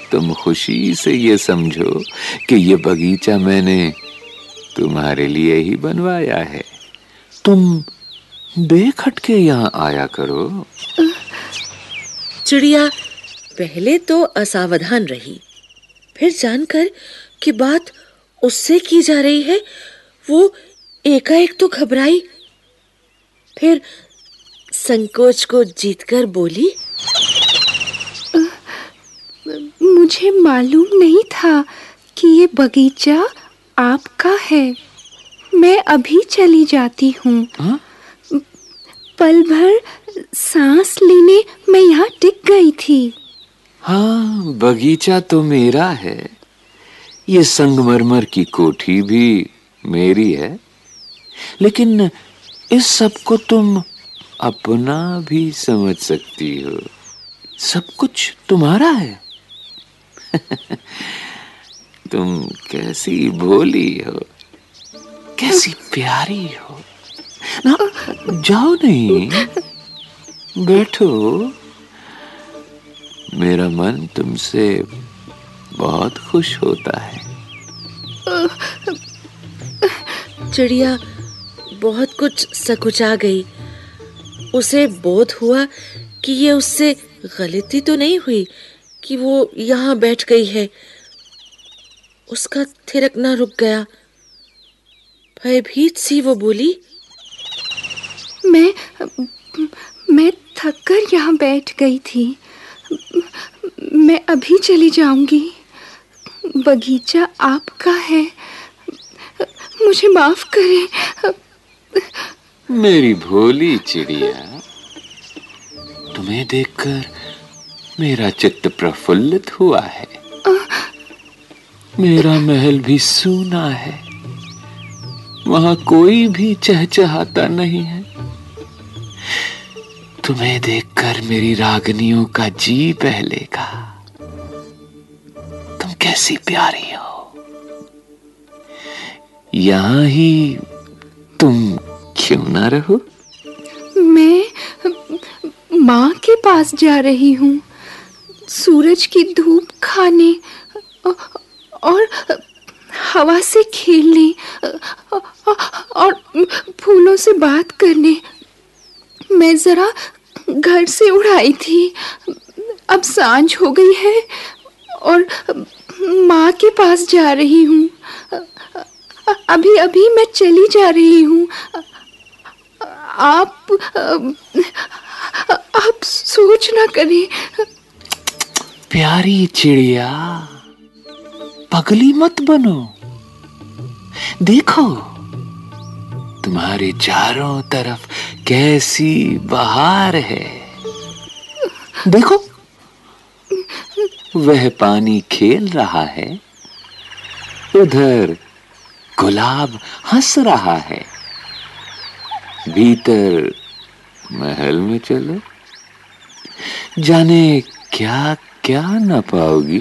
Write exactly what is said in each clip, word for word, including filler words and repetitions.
तुम खुशी से ये समझो कि ये बगीचा मैंने तुम्हारे लिए ही बनवाया है। तुम बेखटके यहाँ आया करो। चिड़िया पहले तो असावधान रही, फिर जानकर कि बात उससे की जा रही है, वो एकाएक तो घबराई, फिर संकोच को जीतकर बोली, मुझे मालूम नहीं था कि ये बगीचा आपका है। मैं अभी चली जाती हूँ। पल भर सांस लेने मैं यहाँ टिक गई थी। हाँ, बगीचा तो मेरा है। ये संगमरमर की कोठी भी मेरी है, लेकिन इस सब को तुम अपना भी समझ सकती हो। सब कुछ तुम्हारा है। तुम कैसी भोली हो, कैसी प्यारी हो। ना, जाओ नहीं, बैठो। मेरा मन तुमसे बहुत खुश होता है। चिड़िया बहुत कुछ सकुचा गई। उसे बोध हुआ कि ये उससे गलती तो नहीं हुई कि वो यहाँ बैठ गई है। उसका थिरकना रुक गया। भयभीत सी वो बोली, मैं मैं थककर यहाँ बैठ गई थी। मैं अभी चली जाऊंगी। बगीचा आपका है, मुझे माफ करें। मेरी भोली चिड़िया, तुम्हें देखकर मेरा चित्त प्रफुल्लित हुआ है। मेरा महल भी सूना है, वहां कोई भी चहचहाता नहीं है। तुम्हें देखकर मेरी रागनियों का जी बहलेगा। तुम कैसी प्यारी हो। यहां ही तुम क्यों ना रहो? मैं माँ के पास जा रही हूँ, सूरज की धूप खाने और हवा से खेलने और फूलों से बात करने। मैं जरा घर से उड़ आई थी। अब सांझ हो गई है और माँ के पास जा रही हूँ। अभी अभी मैं चली जा रही हूँ। आप आप सोच ना करें। प्यारी चिड़िया, पगली मत बनो। देखो, तुम्हारे चारों तरफ कैसी बहार है। देखो, वह पानी खेल रहा है, उधर गुलाब हंस रहा है। भीतर महल में चलो, जाने क्या क्या न पाओगी।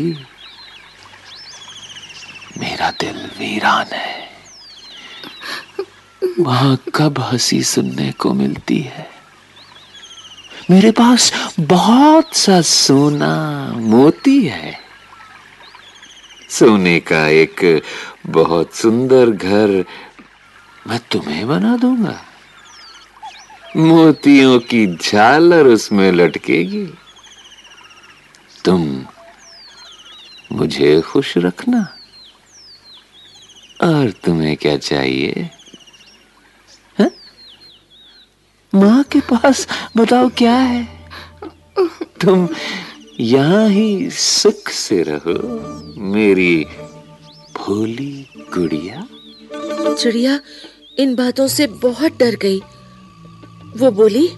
मेरा दिल वीरान है, वहां कब हंसी सुनने को मिलती है। मेरे पास बहुत सा सोना मोती है। सोने का एक बहुत सुंदर घर मैं तुम्हें बना दूंगा। मोतियों की झालर उसमें लटकेगी। तुम मुझे खुश रखना। और तुम्हें क्या चाहिए? है? माँ के पास बताओ क्या है? तुम यहाँ ही सुख से रहो, मेरी भोली गुड़िया। चिड़िया इन बातों से बहुत डर गई। वो बोली,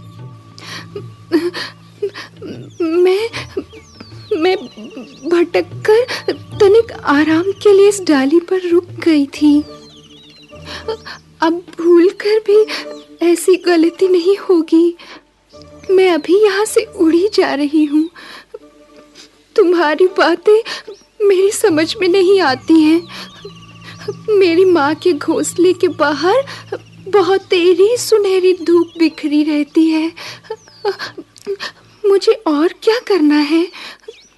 मैं मैं भटककर तनिक आराम के लिए इस डाली पर रुक गई थी। अब भूलकर भी ऐसी गलती नहीं होगी। मैं अभी यहाँ से उड़ी जा रही हूँ। तुम्हारी बातें मेरी समझ में नहीं आती हैं। मेरी माँ के घोंसले के बाहर बहुत तेरी सुनहरी धूप बिखरी रहती है। मुझे और क्या करना है?